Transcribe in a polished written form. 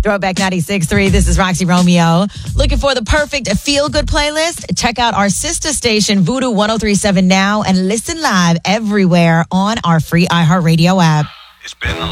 Throwback 96.3. This is Roxy Romeo. Looking for the perfect feel-good playlist? Check out our sister station, Voodoo 103.7 now, and listen live everywhere on our free iHeartRadio app. It's been a